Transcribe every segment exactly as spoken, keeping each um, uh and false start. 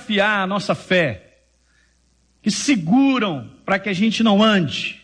desafiar a nossa fé, que seguram para que a gente não ande.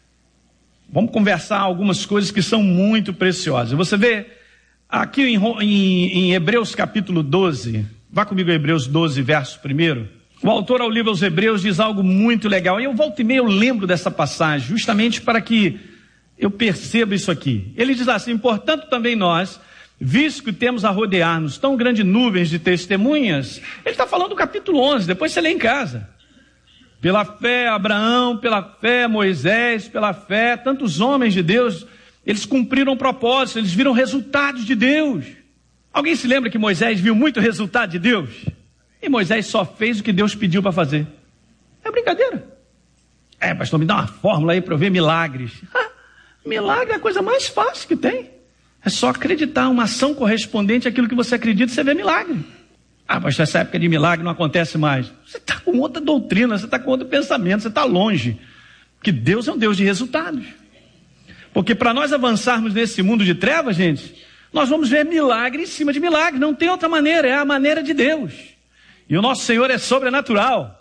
Vamos conversar algumas coisas que são muito preciosas. Você vê aqui em, em, em Hebreus capítulo doze, vá comigo a Hebreus doze, verso primeiro. O autor ao livro aos Hebreus diz algo muito legal, e eu volto e meia eu lembro dessa passagem, justamente para que eu perceba isso aqui. Ele diz assim: portanto também nós, visto que temos a rodear-nos tão grandes nuvens de testemunhas, ele está falando do capítulo onze, depois você lê em casa. Pela fé Abraão, pela fé Moisés, pela fé tantos homens de Deus, eles cumpriram propósitos, eles viram resultados de Deus. Alguém se lembra que Moisés viu muito resultado de Deus? E Moisés só fez o que Deus pediu para fazer. É brincadeira. É, pastor, me dá uma fórmula aí para eu ver milagres. Ah, milagre é a coisa mais fácil que tem. É só acreditar, uma ação correspondente àquilo que você acredita, você vê milagre. Ah, pastor, essa época de milagre não acontece mais. Você está com outra doutrina, você está com outro pensamento, você está longe. Porque Deus é um Deus de resultados. Porque para nós avançarmos nesse mundo de trevas, gente, nós vamos ver milagre em cima de milagre. Não tem outra maneira, é a maneira de Deus. E o nosso Senhor é sobrenatural.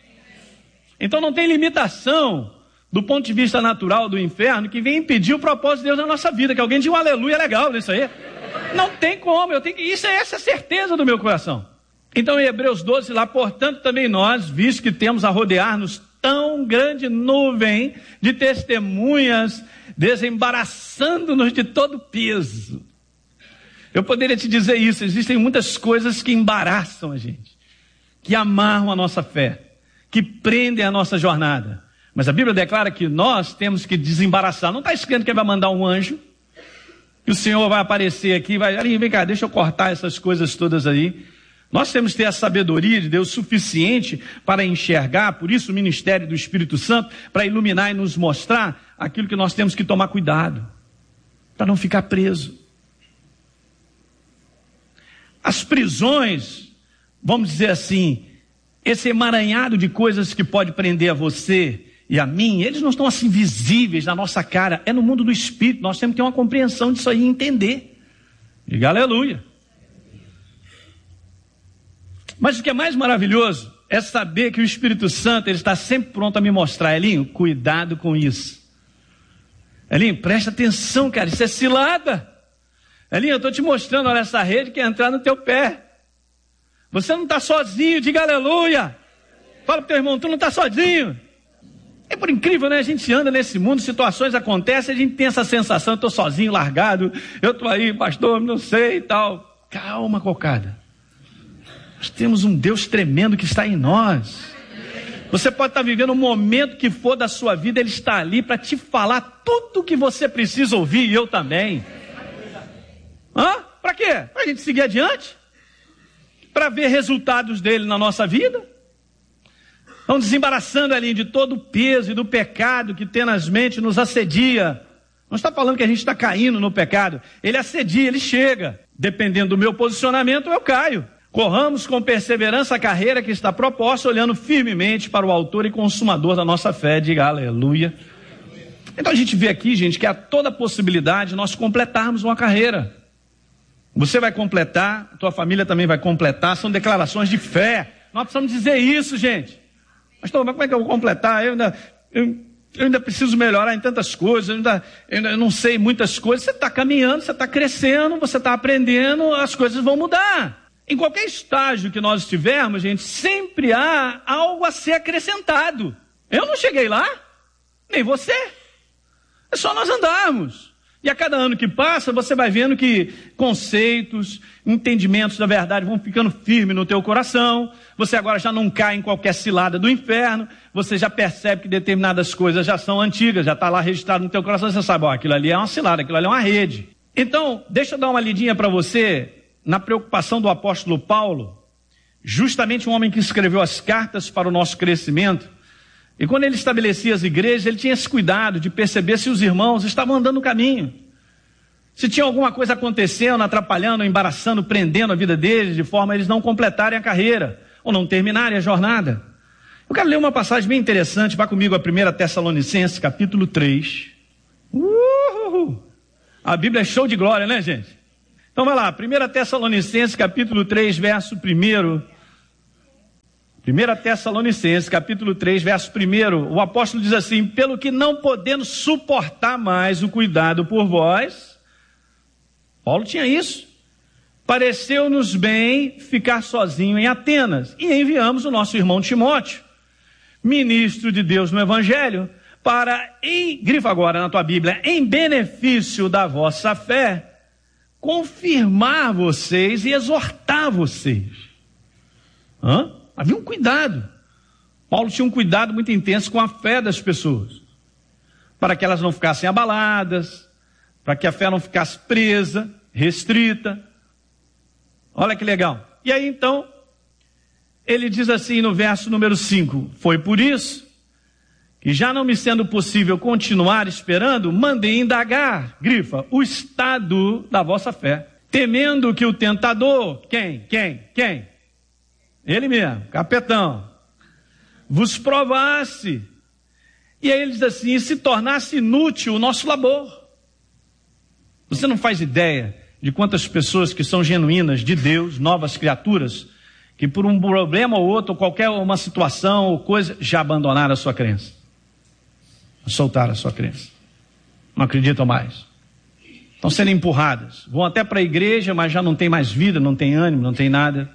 Então não tem limitação do ponto de vista natural do inferno que vem impedir o propósito de Deus na nossa vida. Que alguém diga um aleluia legal nisso aí. Não tem como, eu tenho que... isso é essa certeza do meu coração. Então em Hebreus doze lá, portanto também nós, visto que temos a rodear-nos tão grande nuvem de testemunhas, desembaraçando-nos de todo peso. Eu poderia te dizer isso, existem muitas coisas que embaraçam a gente, que amarram a nossa fé, que prendem a nossa jornada. Mas a Bíblia declara que nós temos que desembaraçar. Não está escrito que ele vai mandar um anjo, que o Senhor vai aparecer aqui, vai, ali, vem cá, deixa eu cortar essas coisas todas aí. Nós temos que ter a sabedoria de Deus suficiente para enxergar, por isso o ministério do Espírito Santo, para iluminar e nos mostrar aquilo que nós temos que tomar cuidado, para não ficar preso. As prisões, vamos dizer assim, esse emaranhado de coisas que pode prender a você e a mim, eles não estão assim visíveis na nossa cara, é no mundo do Espírito, nós temos que ter uma compreensão disso aí e entender. Diga aleluia. Mas o que é mais maravilhoso é saber que o Espírito Santo ele está sempre pronto a me mostrar. Elinho, cuidado com isso. Elinho, presta atenção, cara, isso é cilada. Elinho, eu estou te mostrando, olha, essa rede quer entrar no teu pé. Você não está sozinho, diga aleluia. Fala para o teu irmão, tu não está sozinho. É por incrível, né? A gente anda nesse mundo, situações acontecem, a gente tem essa sensação, eu estou sozinho, largado, eu estou aí, pastor, não sei e tal. Calma, cocada. Nós temos um Deus tremendo que está em nós. Você pode estar vivendo um momento que for da sua vida, Ele está ali para te falar tudo o que você precisa ouvir, e eu também. Hã? Para quê? Para a gente seguir adiante? Para ver resultados dele na nossa vida? Estão desembaraçando ali de todo o peso e do pecado que tenazmente nos assedia. Não está falando que a gente está caindo no pecado. Ele assedia, ele chega. Dependendo do meu posicionamento, eu caio. Corramos com perseverança a carreira que está proposta, olhando firmemente para o autor e consumador da nossa fé. Diga aleluia. Então a gente vê aqui, gente, que há toda a possibilidade de nós completarmos uma carreira. Você vai completar, a tua família também vai completar, são declarações de fé. Nós precisamos dizer isso, gente. Pastor, mas como é que eu vou completar? Eu ainda, eu, eu ainda preciso melhorar em tantas coisas, eu ainda, eu ainda não sei muitas coisas. Você está caminhando, você está crescendo, você está aprendendo, as coisas vão mudar. Em qualquer estágio que nós estivermos, gente, sempre há algo a ser acrescentado. Eu não cheguei lá, nem você. É só nós andarmos. E a cada ano que passa, você vai vendo que conceitos, entendimentos da verdade vão ficando firmes no teu coração. Você agora já não cai em qualquer cilada do inferno. Você já percebe que determinadas coisas já são antigas, já está lá registrado no teu coração. Você sabe, ó, aquilo ali é uma cilada, aquilo ali é uma rede. Então, deixa eu dar uma lidinha para você na preocupação do apóstolo Paulo, justamente um homem que escreveu as cartas para o nosso crescimento. E quando ele estabelecia as igrejas, ele tinha esse cuidado de perceber se os irmãos estavam andando no caminho. Se tinha alguma coisa acontecendo, atrapalhando, embaraçando, prendendo a vida deles, de forma a eles não completarem a carreira, ou não terminarem a jornada. Eu quero ler uma passagem bem interessante, vá comigo a primeira Tessalonicenses, capítulo três. Uhul! A Bíblia é show de glória, né, gente? Então vai lá, primeira Tessalonicenses, capítulo três, verso primeiro. primeira Tessalonicenses, capítulo três, verso primeiro, o apóstolo diz assim: pelo que não podendo suportar mais o cuidado por vós, Paulo tinha isso, pareceu-nos bem ficar sozinho em Atenas, e enviamos o nosso irmão Timóteo, ministro de Deus no Evangelho, para, em, grifa agora na tua Bíblia, em benefício da vossa fé, confirmar vocês e exortar vocês. Hã? Havia um cuidado. Paulo tinha um cuidado muito intenso com a fé das pessoas, para que elas não ficassem abaladas, para que a fé não ficasse presa, restrita. Olha que legal. E aí então, ele diz assim no verso número cinco: foi por isso que, já não me sendo possível continuar esperando, mandei indagar, grifa, o estado da vossa fé, temendo que o tentador, quem, quem, quem? Ele mesmo, capetão, vos provasse. E aí ele diz assim: e se tornasse inútil o nosso labor. Você não faz ideia de quantas pessoas que são genuínas de Deus, novas criaturas, que por um problema ou outro, qualquer uma situação ou coisa, já abandonaram a sua crença, soltaram a sua crença, não acreditam mais, estão sendo empurradas, vão até para a igreja, mas já não tem mais vida, não tem ânimo, não tem nada.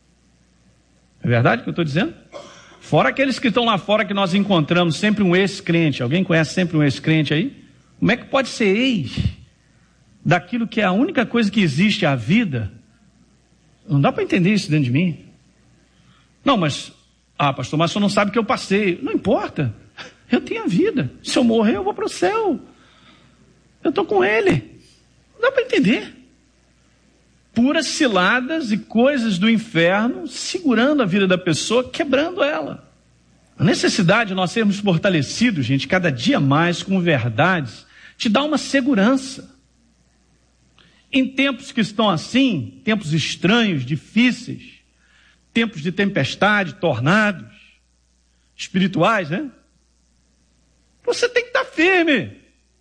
É verdade o que eu estou dizendo? Fora aqueles que estão lá fora, que nós encontramos sempre um ex-crente. Alguém conhece sempre um ex-crente aí? Como é que pode ser ex daquilo que é a única coisa que existe, a vida? Não dá para entender isso dentro de mim. Não, mas, ah, pastor, mas o senhor não sabe o que eu passei. Não importa, eu tenho a vida. Se eu morrer, eu vou para o céu. Eu estou com ele. Não dá para entender. Puras ciladas e coisas do inferno segurando a vida da pessoa, quebrando ela. A necessidade de nós sermos fortalecidos, gente, cada dia mais com verdades, te dá uma segurança. Em tempos que estão assim, tempos estranhos, difíceis, tempos de tempestade, tornados, espirituais, né? Você tem que estar firme.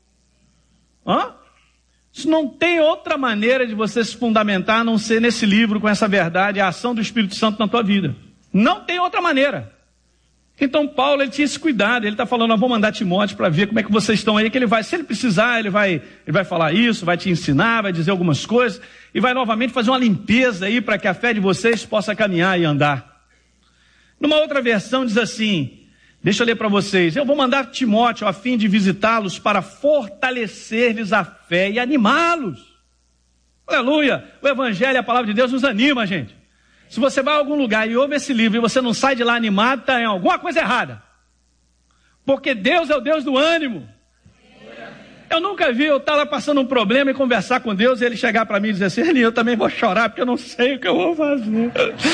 Hã? Isso não tem outra maneira de você se fundamentar a não ser nesse livro, com essa verdade, a ação do Espírito Santo na tua vida. Não tem outra maneira. Então Paulo, ele tinha esse cuidado, ele está falando: eu vou mandar Timóteo para ver como é que vocês estão aí, que ele vai, se ele precisar, ele vai, ele vai falar isso, vai te ensinar, vai dizer algumas coisas, e vai novamente fazer uma limpeza aí, para que a fé de vocês possa caminhar e andar. Numa outra versão diz assim, deixa eu ler para vocês: eu vou mandar Timóteo a fim de visitá-los para fortalecer-lhes a fé e animá-los. Aleluia! O Evangelho, a palavra de Deus nos anima, gente. Se você vai a algum lugar e ouve esse livro e você não sai de lá animado, está em alguma coisa errada. Porque Deus é o Deus do ânimo. Eu nunca vi eu estar lá passando um problema e conversar com Deus e ele chegar para mim e dizer assim: Eli, eu também vou chorar porque eu não sei o que eu vou fazer.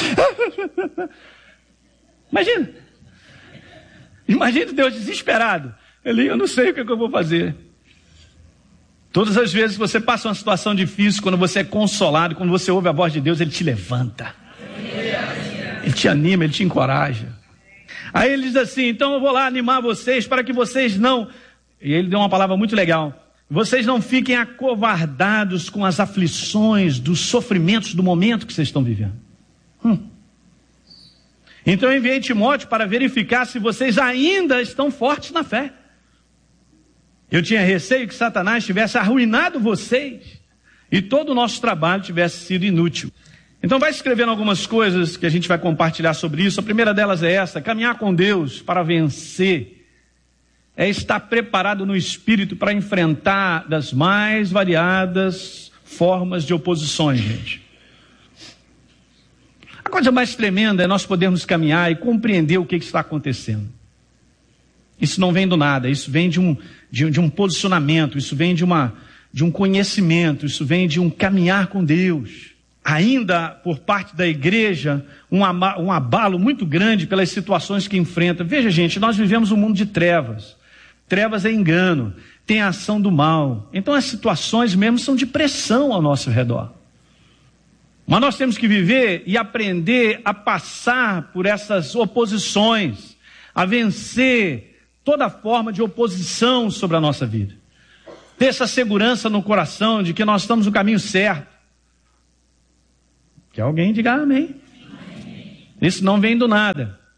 Imagina. Imagina Deus desesperado: Eli, eu não sei o que eu vou fazer. Todas as vezes que você passa uma situação difícil, quando você é consolado, quando você ouve a voz de Deus, ele te levanta. Ele te anima, ele te encoraja. Aí ele diz assim: então eu vou lá animar vocês para que vocês não... E ele deu uma palavra muito legal: vocês não fiquem acovardados com as aflições, dos sofrimentos do momento que vocês estão vivendo. Hum. Então eu enviei Timóteo para verificar se vocês ainda estão fortes na fé. Eu tinha receio que Satanás tivesse arruinado vocês e todo o nosso trabalho tivesse sido inútil. Então vai escrevendo algumas coisas que a gente vai compartilhar sobre isso. A primeira delas é essa: caminhar com Deus para vencer é estar preparado no espírito para enfrentar das mais variadas formas de oposições, gente. A coisa mais tremenda é nós podermos caminhar e compreender o que está acontecendo. Isso não vem do nada, isso vem de um, de, de um posicionamento, isso vem de, uma, de um conhecimento, isso vem de um caminhar com Deus. Ainda por parte da igreja, um, ama, um abalo muito grande pelas situações que enfrenta. Veja, gente, nós vivemos um mundo de trevas. Trevas é engano, tem a ação do mal. Então as situações mesmo são de pressão ao nosso redor. Mas nós temos que viver e aprender a passar por essas oposições, a vencer toda forma de oposição sobre a nossa vida. Ter essa segurança no coração de que nós estamos no caminho certo. Que alguém diga amém. Isso não vem do nada.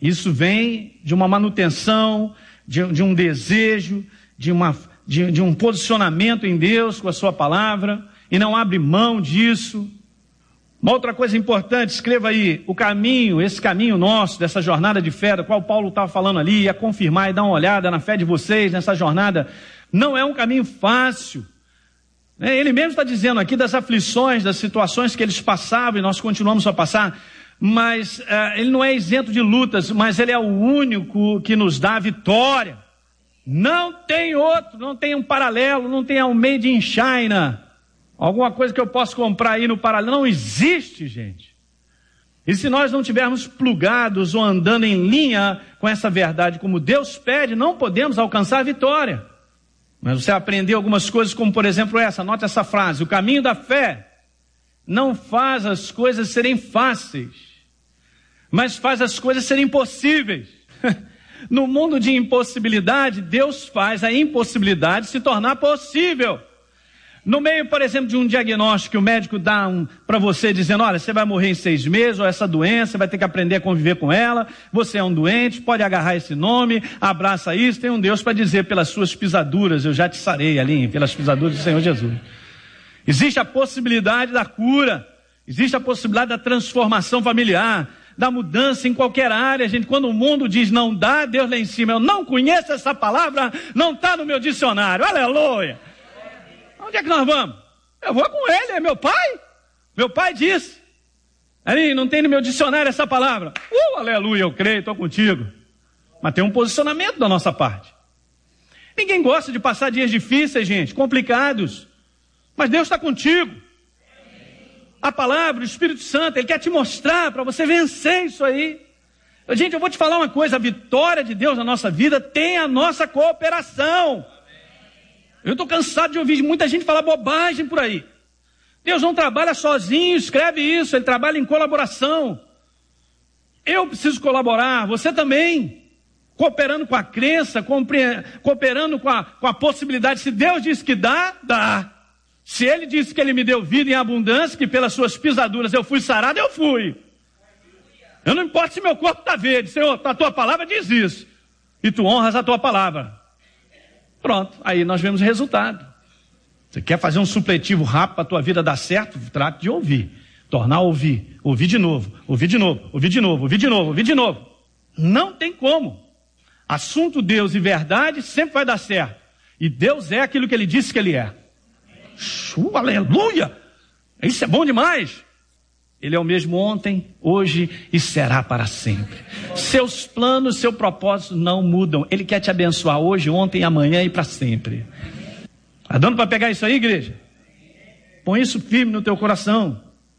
Isso vem de uma manutenção, de, de um desejo, de, uma, de, de um posicionamento em Deus com a sua palavra, e não abre mão disso. Uma outra coisa importante, escreva aí, o caminho, esse caminho nosso, dessa jornada de fé, da qual Paulo estava falando ali, ia confirmar e dar uma olhada na fé de vocês, nessa jornada, não é um caminho fácil. Ele mesmo está dizendo aqui das aflições, das situações que eles passavam, e nós continuamos a passar, mas uh, ele não é isento de lutas, mas ele é o único que nos dá a vitória. Não tem outro, não tem um paralelo, não tem um made in China, alguma coisa que eu possa comprar aí no paralelo. Não existe, gente. E se nós não estivermos plugados ou andando em linha com essa verdade, como Deus pede, não podemos alcançar a vitória. Mas você aprendeu algumas coisas, como por exemplo essa, anote essa frase: o caminho da fé não faz as coisas serem fáceis, mas faz as coisas serem possíveis. No mundo de impossibilidade, Deus faz a impossibilidade se tornar possível. No meio, por exemplo, de um diagnóstico que o médico dá um, para você, dizendo, olha, você vai morrer em seis meses, ou essa doença, vai ter que aprender a conviver com ela, você é um doente, pode agarrar esse nome, abraça isso, tem um Deus para dizer, pelas suas pisaduras, eu já te sarei ali, pelas pisaduras do Senhor Jesus. Existe a possibilidade da cura, existe a possibilidade da transformação familiar, da mudança em qualquer área, gente. Quando o mundo diz não dá, Deus lá em cima, eu não conheço essa palavra, não está no meu dicionário, aleluia. Onde é que nós vamos? Eu vou com ele, é meu pai. Meu pai disse. Ali, não tem no meu dicionário essa palavra. Uh, aleluia, eu creio, estou contigo. Mas tem um posicionamento da nossa parte. Ninguém gosta de passar dias difíceis, gente, complicados. Mas Deus está contigo. A palavra, o Espírito Santo, Ele quer te mostrar para você vencer isso aí. Gente, eu vou te falar uma coisa, a vitória de Deus na nossa vida tem a nossa cooperação. Eu estou cansado de ouvir muita gente falar bobagem por aí. Deus não trabalha sozinho, escreve isso, Ele trabalha em colaboração. Eu preciso colaborar, você também. Cooperando com a crença, cooperando com a, com a possibilidade. Se Deus disse que dá, dá. Se Ele disse que Ele me deu vida em abundância, que pelas suas pisaduras eu fui sarado, eu fui. Eu não importa se meu corpo está verde, Senhor, a tua palavra diz isso. E tu honras a tua palavra. Pronto, aí nós vemos o resultado. Você quer fazer um supletivo rápido para a tua vida dar certo? Trate de ouvir. Tornar a ouvir. Ouvir de novo, ouvir de novo, ouvir de novo, ouvir de novo, ouvir de novo. Não tem como. Assunto Deus e verdade sempre vai dar certo. E Deus é aquilo que Ele disse que Ele é. Shua, aleluia! Isso é bom demais. Ele é o mesmo ontem, hoje e será para sempre. Seus planos, seu propósito não mudam. Ele quer te abençoar hoje, ontem, amanhã e para sempre. Está dando para pegar isso aí, igreja? Põe isso firme no teu coração.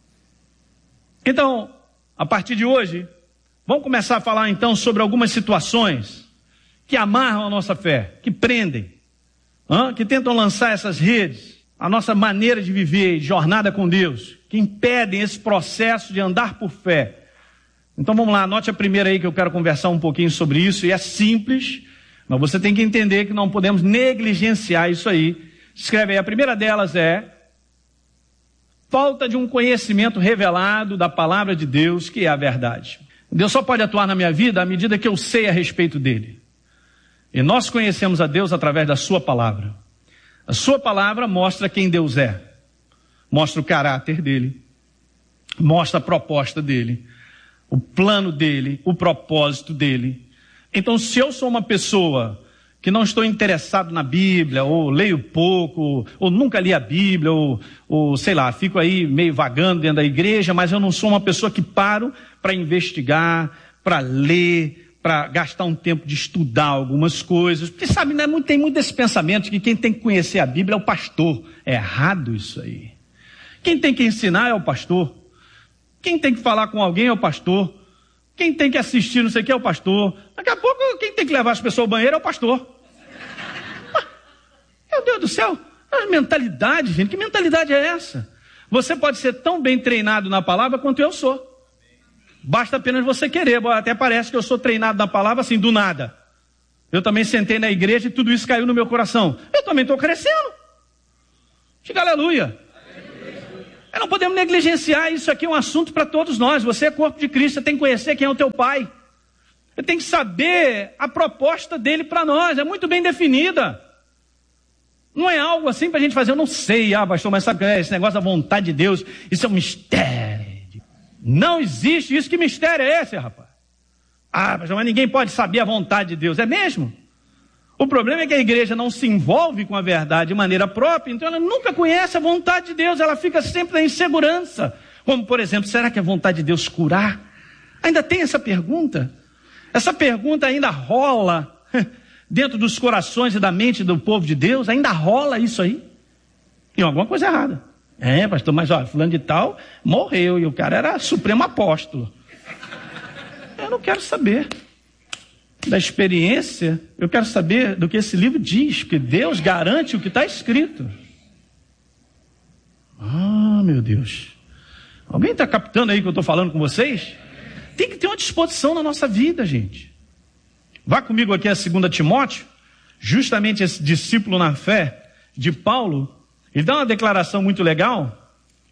Então, a partir de hoje, vamos começar a falar então sobre algumas situações que amarram a nossa fé, que prendem, hein? Que tentam lançar essas redes, a nossa maneira de viver, jornada com Deus, que impedem esse processo de andar por fé. Então vamos lá, anote a primeira aí que eu quero conversar um pouquinho sobre isso, e é simples, mas você tem que entender que não podemos negligenciar isso aí. Escreve aí, a primeira delas é falta de um conhecimento revelado da palavra de Deus, que é a verdade. Deus só pode atuar na minha vida à medida que eu sei a respeito dele. E nós conhecemos a Deus através da sua palavra. A sua palavra mostra quem Deus é. Mostra o caráter dele. Mostra a proposta dele. O plano dele. O propósito dele. Então, se eu sou uma pessoa que não estou interessado na Bíblia, ou leio pouco, ou nunca li a Bíblia, ou, ou sei lá, fico aí meio vagando dentro da igreja, mas eu não sou uma pessoa que paro para investigar, para ler, para gastar um tempo de estudar algumas coisas. Porque sabe, né, tem muito esse pensamento de que quem tem que conhecer a Bíblia é o pastor. É errado isso aí. Quem tem que ensinar é o pastor. Quem tem que falar com alguém é o pastor. Quem tem que assistir não sei o que é o pastor. Daqui a pouco quem tem que levar as pessoas ao banheiro é o pastor. Meu Deus do céu, a mentalidade, gente, que mentalidade é essa? Você pode ser tão bem treinado na palavra quanto eu sou. Basta apenas você querer. Até parece que eu sou treinado na palavra assim, do nada. Eu também sentei na igreja e tudo isso caiu no meu coração. Eu também estou crescendo. Diga aleluia. É, não podemos negligenciar, isso aqui é um assunto para todos nós. Você é corpo de Cristo, você tem que conhecer quem é o teu pai. Eu tenho que saber a proposta dele para nós, é muito bem definida. Não é algo assim para a gente fazer, eu não sei, ah, pastor, mas sabe que é esse negócio da vontade de Deus, isso é um mistério. Não existe isso, que mistério é esse, rapaz? Ah, pastor, mas ninguém pode saber a vontade de Deus, é mesmo? O problema é que a igreja não se envolve com a verdade de maneira própria, então ela nunca conhece a vontade de Deus, ela fica sempre na insegurança. Como, por exemplo, será que é vontade de Deus curar? Ainda tem essa pergunta? Essa pergunta ainda rola dentro dos corações e da mente do povo de Deus, ainda rola isso aí. Tem alguma coisa errada. É, pastor, mas olha, fulano de tal morreu e o cara era supremo apóstolo. Eu não quero saber da experiência, eu quero saber do que esse livro diz, porque Deus garante o que está escrito. Ah, meu Deus. Alguém está captando aí que eu estou falando com vocês? Tem que ter uma disposição na nossa vida, gente. Vá comigo aqui a segunda Timóteo, justamente esse discípulo na fé de Paulo, ele dá uma declaração muito legal.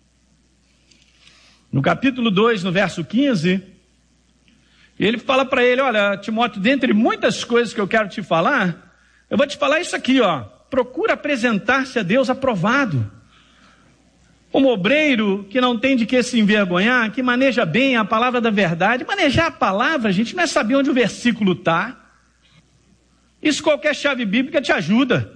No capítulo dois, no verso quinze, ele fala para ele, olha, Timóteo, dentre muitas coisas que eu quero te falar, eu vou te falar isso aqui, ó. Procura apresentar-se a Deus aprovado. Como obreiro que não tem de que se envergonhar, que maneja bem a palavra da verdade. Manejar a palavra, gente, não é saber onde o versículo está. Isso qualquer chave bíblica te ajuda.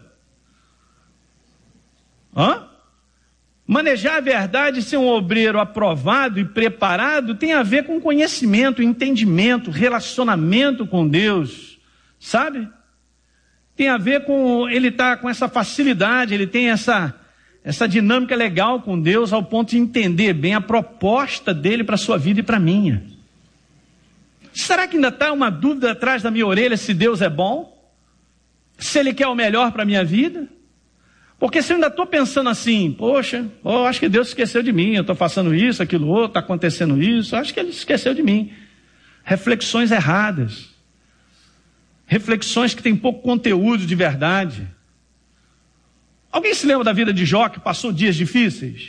Hã? Manejar a verdade, ser um obreiro aprovado e preparado, tem a ver com conhecimento, entendimento, relacionamento com Deus, sabe? Tem a ver com ele estar com essa facilidade, ele tem essa... essa dinâmica legal com Deus ao ponto de entender bem a proposta dele para a sua vida e para a minha. Será que ainda está uma dúvida atrás da minha orelha se Deus é bom? Se Ele quer o melhor para a minha vida? Porque se eu ainda estou pensando assim, poxa, oh, acho que Deus esqueceu de mim, eu estou passando isso, aquilo outro, está acontecendo isso, acho que Ele esqueceu de mim. Reflexões erradas. Reflexões que têm pouco conteúdo de verdade. Alguém se lembra da vida de Jó, que passou dias difíceis?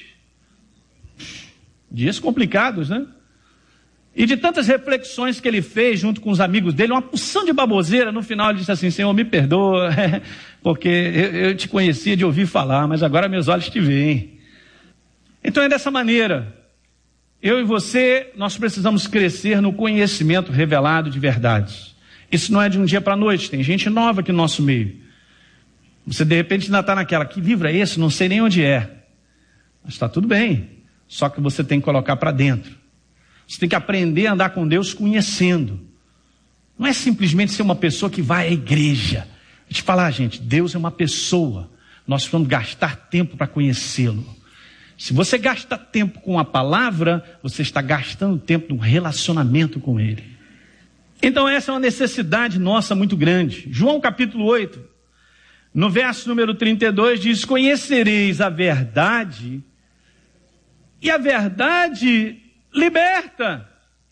Dias complicados, né? E de tantas reflexões que ele fez junto com os amigos dele, uma porção de baboseira, no final ele disse assim, Senhor, me perdoa, porque eu, eu te conhecia de ouvir falar, mas agora meus olhos te veem. Então é dessa maneira, eu e você, nós precisamos crescer no conhecimento revelado de verdades. Isso não é de um dia para a noite, tem gente nova aqui no nosso meio. Você de repente ainda está naquela, que livro é esse? Não sei nem onde é. Mas está tudo bem. Só que você tem que colocar para dentro. Você tem que aprender a andar com Deus conhecendo. Não é simplesmente ser uma pessoa que vai à igreja. Vou te falar, gente, Deus é uma pessoa. Nós vamos gastar tempo para conhecê-lo. Se você gasta tempo com a palavra, você está gastando tempo no relacionamento com Ele. Então essa é uma necessidade nossa muito grande. João capítulo oito. No verso número trinta e dois diz, conhecereis a verdade, e a verdade liberta.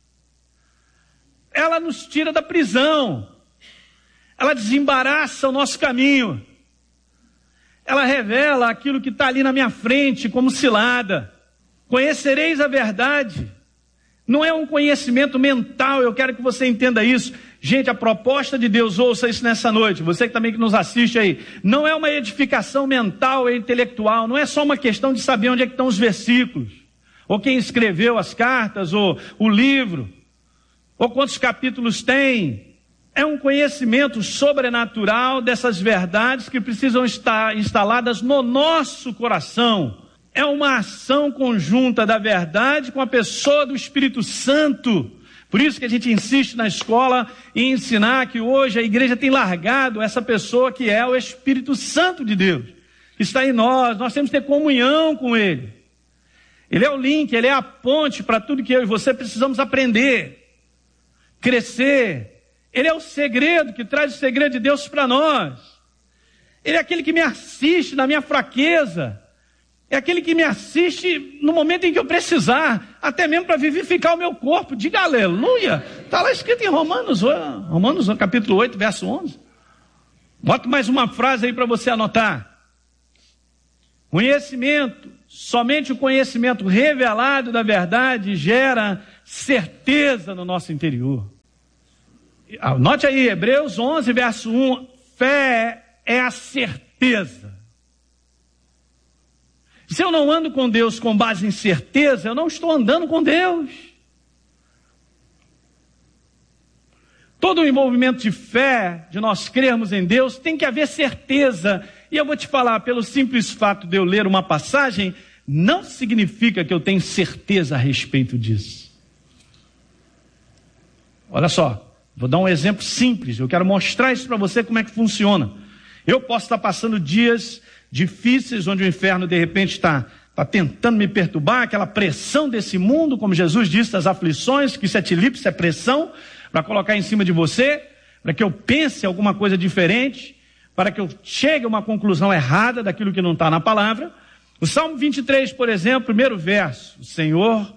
Ela nos tira da prisão, ela desembaraça o nosso caminho, ela revela aquilo que está ali na minha frente como cilada. Conhecereis a verdade. Não é um conhecimento mental, eu quero que você entenda isso. Gente, a proposta de Deus, ouça isso nessa noite, você que também que nos assiste aí, não é uma edificação mental e intelectual, não é só uma questão de saber onde é que estão os versículos, ou quem escreveu as cartas, ou o livro, ou quantos capítulos tem. É um conhecimento sobrenatural dessas verdades que precisam estar instaladas no nosso coração. É uma ação conjunta da verdade com a pessoa do Espírito Santo. Por isso que a gente insiste na escola em ensinar que hoje a igreja tem largado essa pessoa que é o Espírito Santo de Deus, que está em nós. Nós temos que ter comunhão com Ele. Ele é o link, Ele é a ponte para tudo que eu e você precisamos aprender, crescer. Ele é o segredo que traz o segredo de Deus para nós. Ele é aquele que me assiste na minha fraqueza. É aquele que me assiste no momento em que eu precisar, até mesmo para vivificar o meu corpo. Diga aleluia. Está lá escrito em Romanos, Romanos capítulo oito, verso onze. Bota mais uma frase aí para você anotar. Conhecimento, somente o conhecimento revelado da verdade gera certeza no nosso interior. Anote aí, Hebreus onze, verso um. Fé é a certeza. Se eu não ando com Deus com base em certeza, eu não estou andando com Deus. Todo o envolvimento de fé, de nós crermos em Deus, tem que haver certeza. E eu vou te falar, pelo simples fato de eu ler uma passagem, não significa que eu tenho certeza a respeito disso. Olha só, vou dar um exemplo simples, eu quero mostrar isso para você como é que funciona. Eu posso estar passando dias difíceis, onde o inferno de repente está, está tentando me perturbar, aquela pressão desse mundo, como Jesus disse, as aflições, que isso é tilipse, é pressão, para colocar em cima de você, para que eu pense alguma coisa diferente, para que eu chegue a uma conclusão errada daquilo que não está na palavra. O Salmo vinte e três, por exemplo, primeiro verso, o Senhor...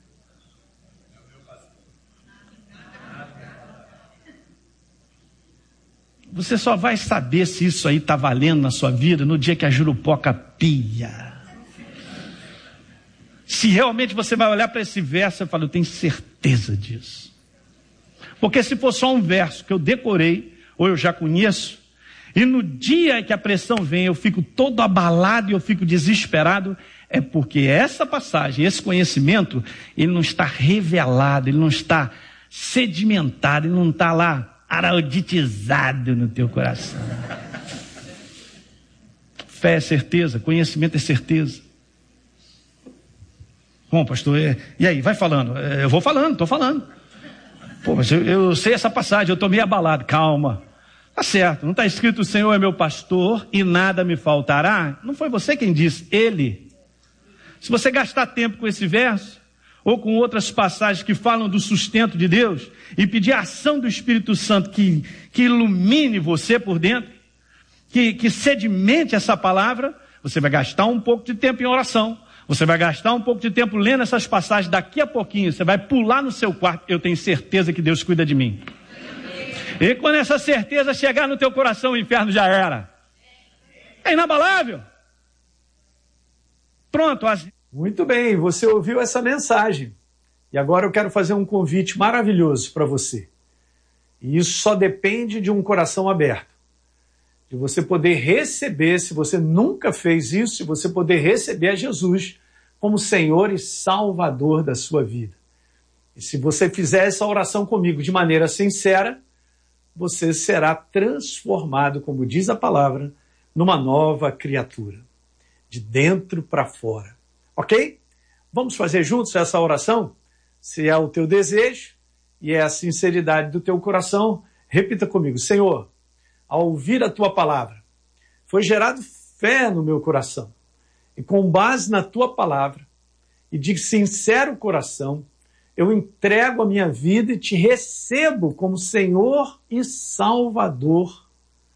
Você só vai saber se isso aí está valendo na sua vida no dia que a jurupoca pia. Se realmente você vai olhar para esse verso e falar, eu tenho certeza disso. Porque se for só um verso que eu decorei, ou eu já conheço, e no dia que a pressão vem, eu fico todo abalado e eu fico desesperado, é porque essa passagem, esse conhecimento, ele não está revelado, ele não está sedimentado, ele não está lá arauditizado no teu coração. Fé é certeza, conhecimento é certeza. Bom, pastor, é, e aí, vai falando. É, eu vou falando, estou falando. Pô, mas eu, eu sei essa passagem, eu estou meio abalado. Calma. Tá certo, não está escrito o Senhor é meu pastor e nada me faltará? Não foi você quem disse, Ele. Se você gastar tempo com esse verso, ou com outras passagens que falam do sustento de Deus, e pedir a ação do Espírito Santo que, que ilumine você por dentro, que, que sedimente essa palavra, você vai gastar um pouco de tempo em oração, você vai gastar um pouco de tempo lendo essas passagens, daqui a pouquinho você vai pular no seu quarto, eu tenho certeza que Deus cuida de mim. E quando essa certeza chegar no teu coração, o inferno já era. É inabalável. Pronto, as... Muito bem, você ouviu essa mensagem. E agora eu quero fazer um convite maravilhoso para você. E isso só depende de um coração aberto. De você poder receber, se você nunca fez isso, se você poder receber a Jesus como Senhor e Salvador da sua vida. E se você fizer essa oração comigo de maneira sincera, você será transformado, como diz a palavra, numa nova criatura. De dentro para fora. Ok? Vamos fazer juntos essa oração? Se é o teu desejo e é a sinceridade do teu coração, repita comigo. Senhor, ao ouvir a tua palavra, foi gerado fé no meu coração. E com base na tua palavra e de sincero coração, eu entrego a minha vida e te recebo como Senhor e Salvador.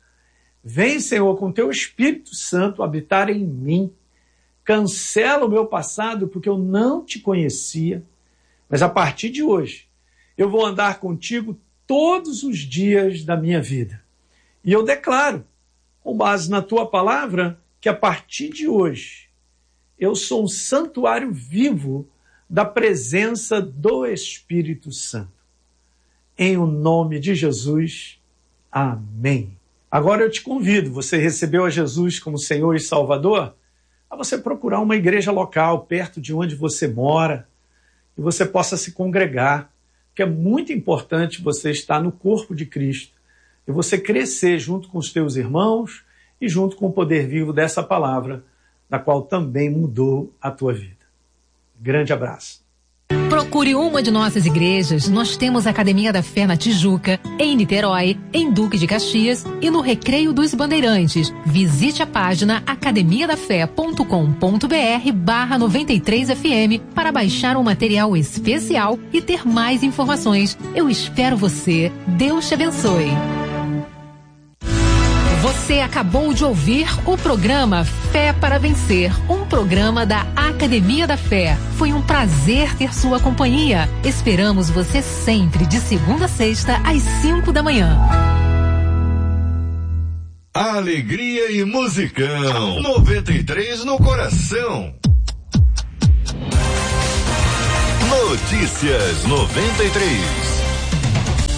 Vem, Senhor, com teu Espírito Santo habitar em mim. Cancela o meu passado porque eu não te conhecia, mas a partir de hoje eu vou andar contigo todos os dias da minha vida. E eu declaro, com base na tua palavra, que a partir de hoje eu sou um santuário vivo da presença do Espírito Santo. Em o nome de Jesus, amém. Agora eu te convido, você recebeu a Jesus como Senhor e Salvador? A você procurar uma igreja local perto de onde você mora e você possa se congregar, porque é muito importante você estar no corpo de Cristo e você crescer junto com os teus irmãos e junto com o poder vivo dessa palavra, da qual também mudou a tua vida. Grande abraço. Procure uma de nossas igrejas. Nós temos a Academia da Fé na Tijuca, em Niterói, em Duque de Caxias e no Recreio dos Bandeirantes. Visite a página academia da fé ponto com ponto br barra noventa e três F M para baixar um material especial e ter mais informações. Eu espero você. Deus te abençoe. Você acabou de ouvir o programa Fé para Vencer, um programa da Academia da Fé. Foi um prazer ter sua companhia. Esperamos você sempre de segunda a sexta às cinco da manhã. Alegria e musicão. noventa e três no coração. Notícias noventa e três.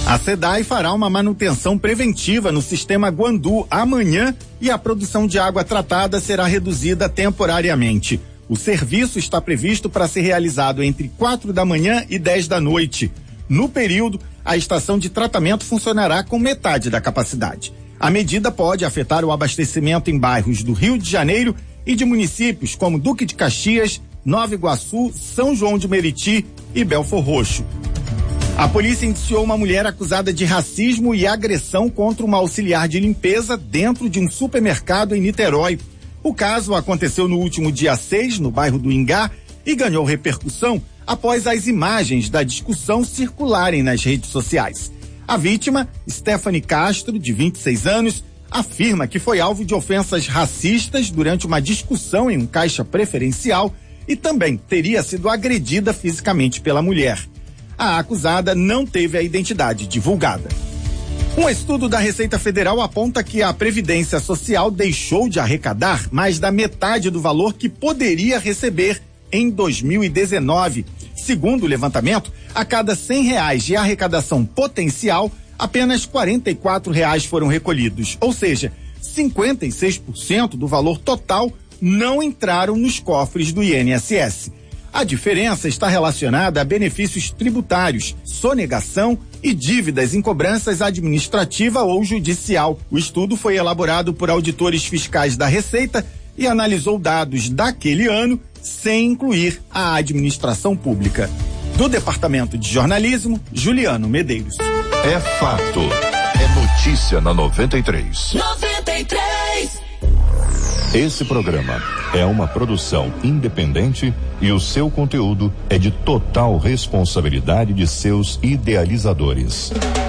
A SEDAI fará uma manutenção preventiva no sistema Guandu amanhã e a produção de água tratada será reduzida temporariamente. O serviço está previsto para ser realizado entre quatro da manhã e dez da noite. No período, a estação de tratamento funcionará com metade da capacidade. A medida pode afetar o abastecimento em bairros do Rio de Janeiro e de municípios como Duque de Caxias, Nova Iguaçu, São João de Meriti e Belfor Roxo. A polícia indiciou uma mulher acusada de racismo e agressão contra uma auxiliar de limpeza dentro de um supermercado em Niterói. O caso aconteceu no último dia seis, no bairro do Ingá, e ganhou repercussão após as imagens da discussão circularem nas redes sociais. A vítima, Stephanie Castro, de vinte e seis anos, afirma que foi alvo de ofensas racistas durante uma discussão em um caixa preferencial e também teria sido agredida fisicamente pela mulher. A acusada não teve a identidade divulgada. Um estudo da Receita Federal aponta que a Previdência Social deixou de arrecadar mais da metade do valor que poderia receber em dois mil e dezenove. Segundo o levantamento, a cada cem reais de arrecadação potencial, apenas quarenta e quatro reais foram recolhidos, ou seja, cinquenta e seis por cento do valor total não entraram nos cofres do I N S S. A diferença está relacionada a benefícios tributários, sonegação e dívidas em cobranças administrativa ou judicial. O estudo foi elaborado por auditores fiscais da Receita e analisou dados daquele ano sem incluir a administração pública. Do Departamento de Jornalismo, Juliano Medeiros. É fato. É notícia na noventa e três. noventa e três. Esse programa é uma produção independente e o seu conteúdo é de total responsabilidade de seus idealizadores.